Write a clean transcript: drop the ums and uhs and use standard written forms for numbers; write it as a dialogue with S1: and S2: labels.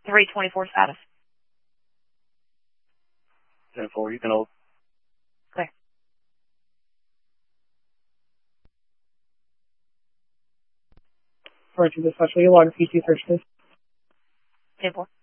S1: 324 status.
S2: 10-4, you can hold.
S1: Clear.
S3: Roger, dispatch, will you log PT search, please?
S1: 10-4.